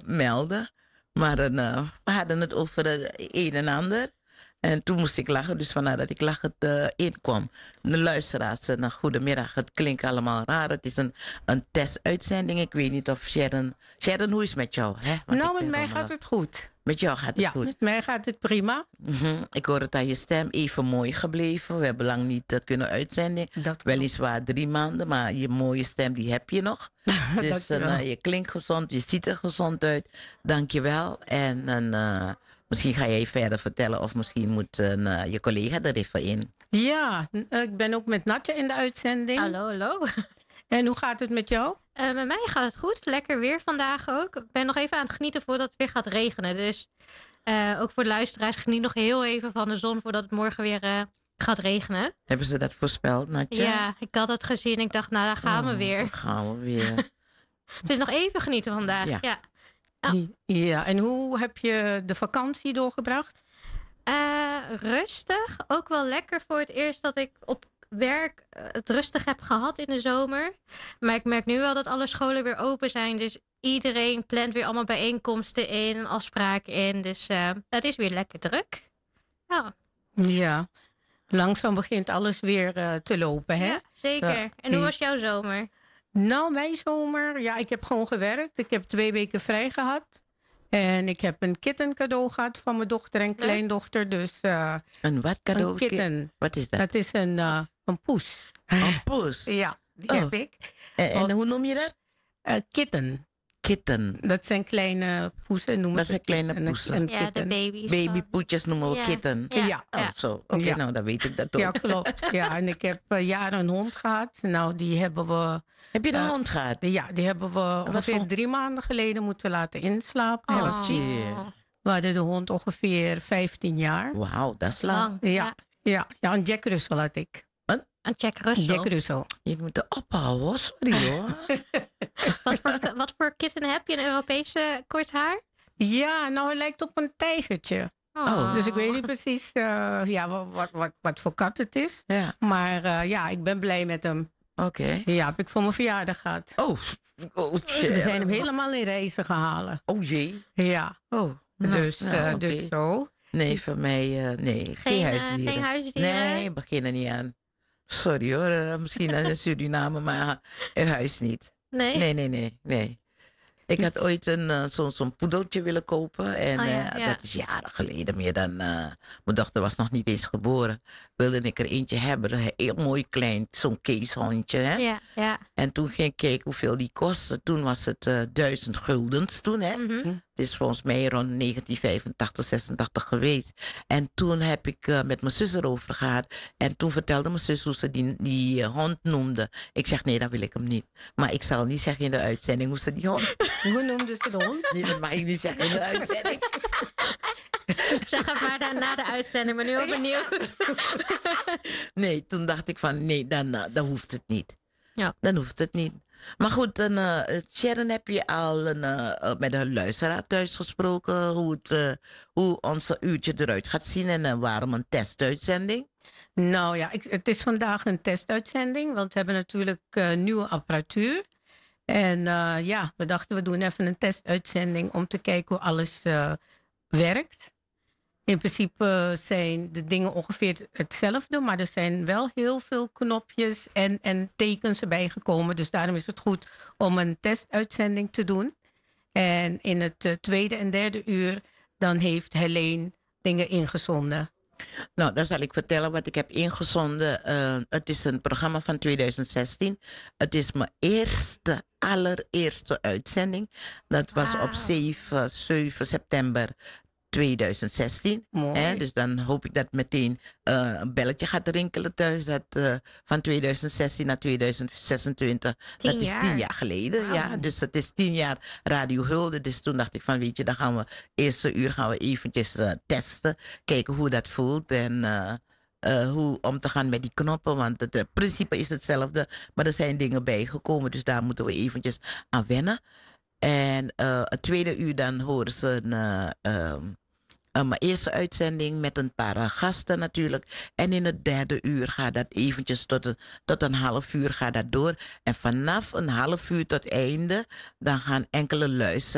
melden. Maar we hadden het over een en ander. En toen moest ik lachen, dus vandaar dat ik lachend inkwam. De luisteraars, goedemiddag. Het klinkt allemaal raar. Het is een testuitzending. Ik weet niet of Sharon... Sharon, hoe is het met jou? Hè? Nou, met mij gaat het goed. Met jou gaat het goed? Ja, met mij gaat het prima. Ik hoor het aan je stem, even mooi gebleven. We hebben lang niet kunnen uitzenden. Weliswaar 3 maanden, maar je mooie stem die heb je nog. Dus je klinkt gezond, je ziet er gezond uit. Dank je wel. En misschien ga jij verder vertellen of misschien moet je collega er even in. Ja, ik ben ook met Natja in de uitzending. Hallo. En hoe gaat het met jou? Met mij gaat het goed. Lekker weer vandaag ook. Ik ben nog even aan het genieten voordat het weer gaat regenen. Dus ook voor de luisteraars, geniet nog heel even van de zon voordat het morgen weer gaat regenen. Hebben ze dat voorspeld, Natja? Ja, ik had het gezien. Ik dacht, nou, daar gaan we weer. Daar gaan we weer. Het is nog even genieten vandaag. Ja. Ja, en hoe heb je de vakantie doorgebracht? Rustig. Ook wel lekker voor het eerst dat ik op werk het rustig heb gehad in de zomer. Maar ik merk nu wel dat alle scholen weer open zijn. Dus iedereen plant weer allemaal bijeenkomsten in, afspraken in. Dus het is weer lekker druk. Ja, langzaam begint alles weer te lopen, hè? Ja, zeker. En hoe was jouw zomer? Nou, mijn zomer, ja, ik heb gewoon gewerkt. Ik heb 2 weken vrij gehad. En ik heb een kitten cadeau gehad van mijn dochter en kleindochter. Dus, een wat cadeau? Een kitten. Wat is dat? Dat is een poes. Een poes? Ja, die heb ik. En hoe noem je dat? Kitten. Kitten. Dat zijn kleine poesen. Noemen dat zijn kleine poesen. Ja, de baby's. Babypoetjes noemen we kitten. Ja. Zo. Oké, nou dan weet ik dat ook. Ja, klopt. Ja, en ik heb jaren een hond gehad. Nou, die hebben we... Heb je een hond gehad? Ja, die hebben we ongeveer 3 maanden geleden moeten laten inslapen. Hij was ziek. We hadden de hond ongeveer 15 jaar. Wauw, dat is lang. Ja, een Jack Russell had ik. Een Jack Russell? Jack Russell. Je moet er ophouden, sorry hoor. wat voor kitten heb je? Een Europese kort haar? Ja, nou hij lijkt op een tijgertje. Dus ik weet niet precies wat voor kat het is. Ja. Maar ik ben blij met hem. Oké. Ja, heb ik voor mijn verjaardag gehad. Oh shit. We zijn hem helemaal in reizen gehaald. Oh jee. Ja. Oh. Dus zo. Nee, voor mij nee. Geen huisdieren. Geen huisdieren? Nee, begin er niet aan. Sorry hoor, misschien in Suriname, maar in huis niet. Nee. Ik had ooit zo'n poedeltje willen kopen. En dat is jaren geleden. Meer dan... mijn dochter was nog niet eens geboren. Wilde ik er eentje hebben. Een heel mooi klein, zo'n keeshondje. Hè? Ja. En toen ging ik kijken hoeveel die kostte. Toen was het 1000 guldens toen. Hè? Het is volgens mij rond 1985, 86 geweest. En toen heb ik met mijn zus erover gehad. En toen vertelde mijn zus hoe ze die hond noemde. Ik zeg, nee, dan wil ik hem niet. Maar ik zal niet zeggen in de uitzending hoe ze die hond... Hoe noemde ze de hond? Nee, dat mag ik niet zeggen in de uitzending. Zeg het maar na de uitzending, maar nu ook benieuwd. Nee, toen dacht ik van, nee, dan hoeft het niet. Ja. Dan hoeft het niet. Maar goed, Sharon, heb je al met een luisteraar thuis gesproken hoe onze uurtje eruit gaat zien en waarom een testuitzending? Nou ja, het is vandaag een testuitzending, want we hebben natuurlijk nieuwe apparatuur. En we dachten we doen even een testuitzending om te kijken hoe alles werkt. In principe zijn de dingen ongeveer hetzelfde, maar er zijn wel heel veel knopjes en tekens erbij gekomen. Dus daarom is het goed om een testuitzending te doen. En in het tweede en derde uur dan heeft Helene dingen ingezonden. Nou, dan zal ik vertellen wat ik heb ingezonden. Het is een programma van 2016. Het is mijn allereerste uitzending. Dat was op 7 september 2016. Mooi. Dus dan hoop ik dat meteen een belletje gaat rinkelen thuis. Dat van 2016 naar 2026. Dat is 10 jaar geleden. Wow. Ja, dus het is 10 jaar Radio Hulde. Dus toen dacht ik van, weet je, dan gaan we eerste uur gaan we eventjes testen. Kijken hoe dat voelt. En hoe om te gaan met die knoppen. Want het principe is hetzelfde. Maar er zijn dingen bijgekomen. Dus daar moeten we eventjes aan wennen. En het tweede uur dan horen ze mijn eerste uitzending met een paar gasten natuurlijk. En in het derde uur gaat dat eventjes tot een half uur gaat dat door. En vanaf een half uur tot einde dan gaan enkele luisteraars